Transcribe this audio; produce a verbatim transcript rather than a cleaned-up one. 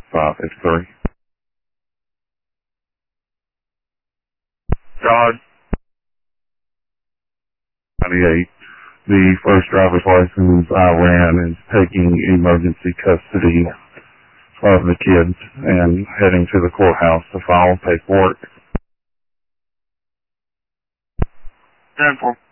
five fifty-three. God. ninety-eight. The first driver's license I ran is taking emergency custody of the kids and heading to the courthouse to file paperwork. ten four.